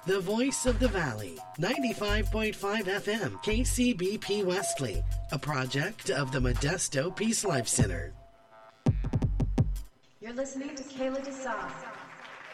The voice of the valley, 95.5 FM, KCBP Wesley, a project of the Modesto Peace Life Center. You're listening to Kayla DeSaw.